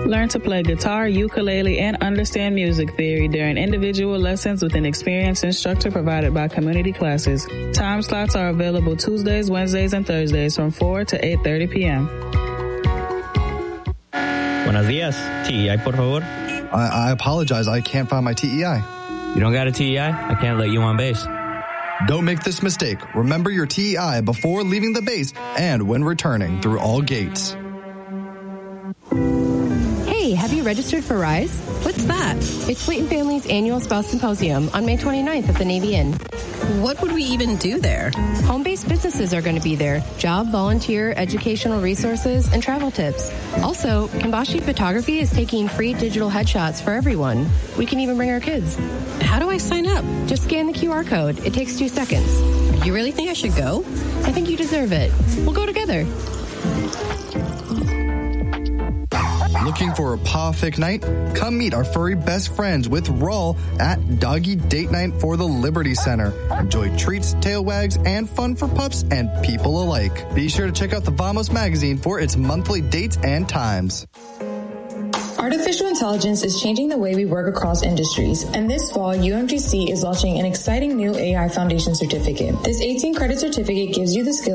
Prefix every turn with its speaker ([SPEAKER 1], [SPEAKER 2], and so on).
[SPEAKER 1] Learn to play guitar, ukulele, and understand music theory during individual lessons with an experienced instructor provided by Community Classes. Time slots are available Tuesdays, Wednesdays, and Thursdays from 4 to 8:30 p.m.
[SPEAKER 2] Buenos días. TEI, por favor.
[SPEAKER 3] I apologize. I can't find my TEI.
[SPEAKER 2] You don't got a TEI? I can't let you on base.
[SPEAKER 3] Don't make this mistake. Remember your TEI before leaving the base and when returning through all gates.
[SPEAKER 4] Hey, have you registered for RISE?
[SPEAKER 5] What's that?
[SPEAKER 4] It's Fleet and Family's annual spouse symposium on May 29th at the Navy Inn.
[SPEAKER 5] What would we even do there?
[SPEAKER 4] Home-based businesses are going to be there. Job, volunteer, educational resources, and travel tips. Also, Kimbashi Photography is taking free digital headshots for everyone. We can even bring our kids.
[SPEAKER 5] How do I sign up?
[SPEAKER 4] Just scan the QR code. It takes 2 seconds.
[SPEAKER 5] You really think I should go?
[SPEAKER 4] I think you deserve it. We'll go together.
[SPEAKER 3] Looking for a paw-fic night? Come meet our furry best friends with Rawl at Doggy Date Night for the Liberty Center. Enjoy treats, tail wags, and fun for pups and people alike. Be sure to check out the Vamos magazine for its monthly dates and times.
[SPEAKER 6] Artificial intelligence is changing the way we work across industries, and this fall, UMGC is launching an exciting new AI Foundation certificate. This 18-credit certificate gives you the skills